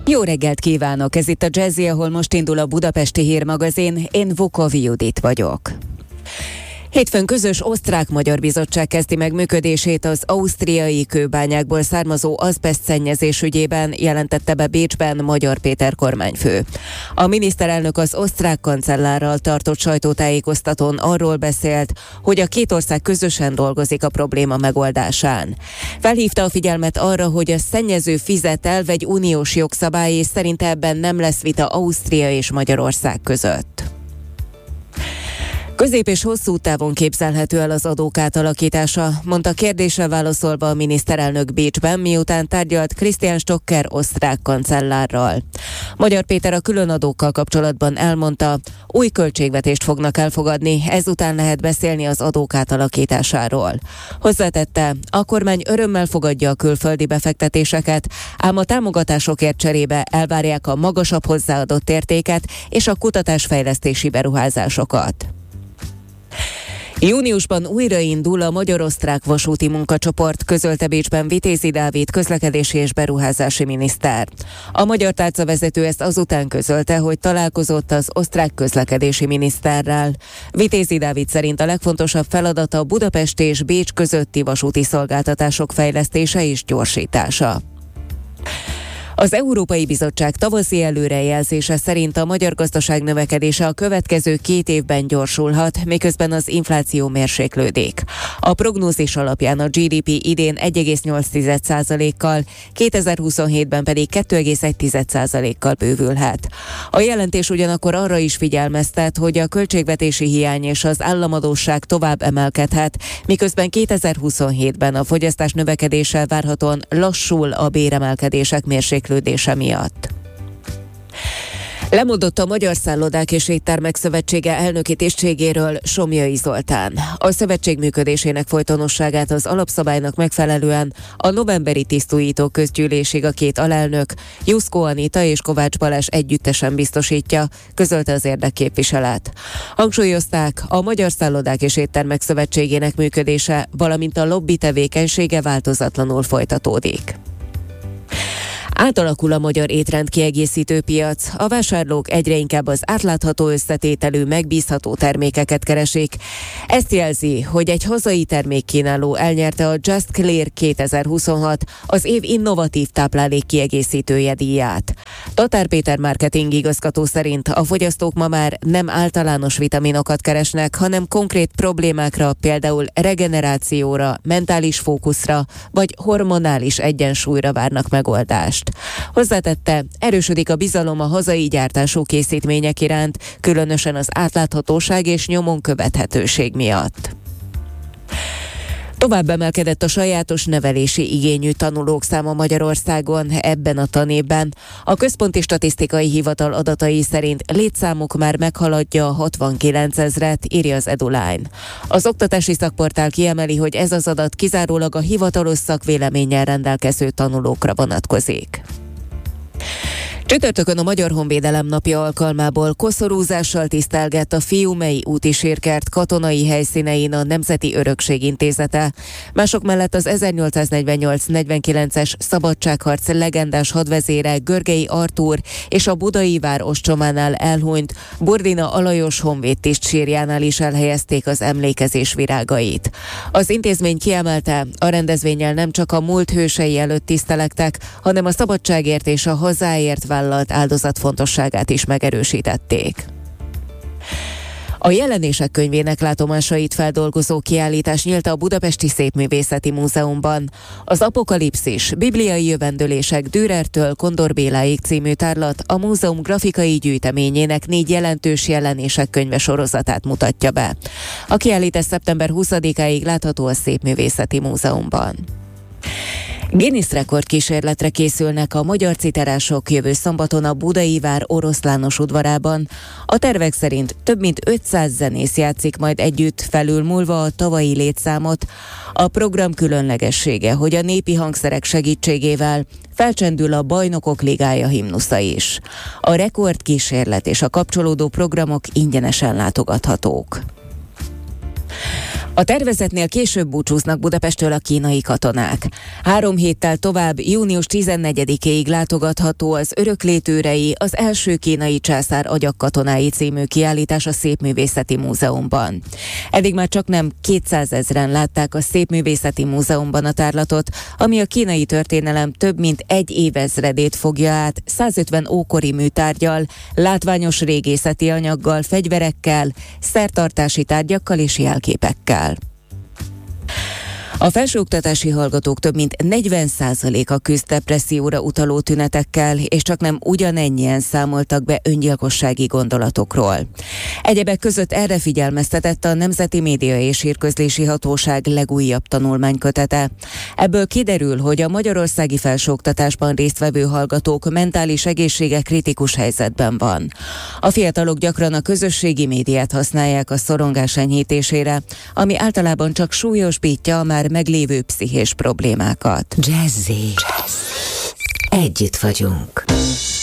Jó reggelt kívánok! Ez itt a Jazzy, ahol most indul a Budapesti Hírmagazin. Én Vukovi Judit vagyok. Hétfőn közös osztrák-magyar bizottság kezdi meg működését az ausztriai kőbányákból származó azbesztszennyezés ügyében, jelentette be Bécsben Magyar Péter kormányfő. A miniszterelnök az osztrák kancellárral tartott sajtótájékoztatón arról beszélt, hogy a két ország közösen dolgozik a probléma megoldásán. Felhívta a figyelmet arra, hogy a szennyező fizet elv egy uniós jogszabály, és szerint ebben nem lesz vita Ausztria és Magyarország között. Közép- és hosszú távon képzelhető el az adók átalakítása, mondta kérdésre válaszolva a miniszterelnök Bécsben, miután tárgyalt Christian Stocker osztrák kancellárral. Magyar Péter a különadókkal kapcsolatban elmondta, új költségvetést fognak elfogadni, ezután lehet beszélni az adók átalakításáról. Hozzátette, a kormány örömmel fogadja a külföldi befektetéseket, ám a támogatásokért cserébe elvárják a magasabb hozzáadott értéket és a kutatásfejlesztési beruházásokat. Júniusban újraindul a magyar-osztrák vasúti munkacsoport, közölte Bécsben Vitézi Dávid közlekedési és beruházási miniszter. A magyar tárcavezető ezt azután közölte, hogy találkozott az osztrák közlekedési miniszterrel. Vitézi Dávid szerint a legfontosabb feladata Budapest és Bécs közötti vasúti szolgáltatások fejlesztése és gyorsítása. Az Európai Bizottság tavaszi előrejelzése szerint a magyar gazdaság növekedése a következő 2 évben gyorsulhat, miközben az infláció mérséklődik. A prognózis alapján a GDP idén 1,8%-kal, 2027-ben pedig 2,1%-kal bővülhet. A jelentés ugyanakkor arra is figyelmeztet, hogy a költségvetési hiány és az államadósság tovább emelkedhet, miközben 2027-ben a fogyasztás növekedéssel várhatóan lassul a béremelkedések mérséklődése miatt. Lemondott a Magyar Szállodák és Éttermek Szövetsége elnöki tisztségéről Somlyai Zoltán. A szövetség működésének folytonosságát az alapszabálynak megfelelően a novemberi tisztújító közgyűlésig a 2 alelnök, Juszkó Anita és Kovács Balázs együttesen biztosítja, közölte az érdekképviselet. Hangsúlyozták, a Magyar Szállodák és Éttermek Szövetségének működése, valamint a lobby tevékenysége változatlanul folytatódik. Átalakul a magyar étrendkiegészítő piac. A vásárlók egyre inkább az átlátható összetételű, megbízható termékeket keresik. Ezt jelzi, hogy egy hazai termékkínáló elnyerte a Just Clear 2026, az év innovatív táplálékkiegészítője díját. Tatár Péter marketing igazgató szerint a fogyasztók ma már nem általános vitaminokat keresnek, hanem konkrét problémákra, például regenerációra, mentális fókuszra vagy hormonális egyensúlyra várnak megoldást. Hozzátette, erősödik a bizalom a hazai gyártású készítmények iránt, különösen az átláthatóság és nyomon követhetőség miatt. Tovább emelkedett a sajátos nevelési igényű tanulók száma Magyarországon ebben a tanévben. A Központi Statisztikai Hivatal adatai szerint létszámuk már meghaladja a 69 000-et, írja az EduLine. Az oktatási szakportál kiemeli, hogy ez az adat kizárólag a hivatalos szakvéleménnyel rendelkező tanulókra vonatkozik. Csütörtökön a Magyar Honvédelem napja alkalmából koszorúzással tisztelgett a Fiumei úti sírkert katonai helyszínein a Nemzeti Örökség Intézete. Mások mellett az 1848-49-es szabadságharc legendás hadvezére Görgei Artúr és a Budai vár ostrománál elhunyt Bordina Alajos honvédtiszt sírjánál is elhelyezték az emlékezés virágait. Az intézmény kiemelte, a rendezvénnyel nem csak a múlt hősei előtt tisztelektek, hanem a szabadságért és a hazáért vállalt áldozat fontosságát is megerősítették. A Jelenések könyvének látomásait feldolgozó kiállítás nyílt a Budapesti Szépművészeti Múzeumban. Az Apokalipszis, bibliai jövendőlések Dürertől Kondor Béláig című tárlat a múzeum grafikai gyűjteményének 4 jelentős jelenések könyve sorozatát mutatja be. A kiállítás szeptember 20-áig látható a Szépművészeti Múzeumban. Guinness rekord kísérletre készülnek a magyar citerások jövő szombaton a Budai vár oroszlános udvarában. A tervek szerint több mint 500 zenész játszik majd együtt, felülmúlva a tavalyi létszámot. A program különlegessége, hogy a népi hangszerek segítségével felcsendül a Bajnokok Ligája himnusza is. A rekordkísérlet és a kapcsolódó programok ingyenesen látogathatók. A tervezetnél később búcsúznak Budapesttől a kínai katonák. 3 héttel tovább, június 14-éig látogatható az Öröklétőrei, az első kínai császár agyagkatonái című kiállítás a Szépművészeti Múzeumban. Eddig már csaknem 200 000-en látták a Szépművészeti Múzeumban a tárlatot, ami a kínai történelem több mint egy évezredét fogja át, 150 ókori műtárggyal, látványos régészeti anyaggal, fegyverekkel, szertartási tárgyakkal és jelképekkel. A felsőoktatási hallgatók több mint 40%-a küzd depresszióra utaló tünetekkel, és csaknem ugyanennyien számoltak be öngyilkossági gondolatokról. Egyebek között erre figyelmeztetett a Nemzeti Média és Hírközlési Hatóság legújabb tanulmánykötete. Ebből kiderül, hogy a magyarországi felsőoktatásban résztvevő hallgatók mentális egészsége kritikus helyzetben van. A fiatalok gyakran a közösségi médiát használják a szorongás enyhítésére, ami általában csak súlyosbítja a már meglévő pszichés problémákat. Jazzy. Együtt vagyunk.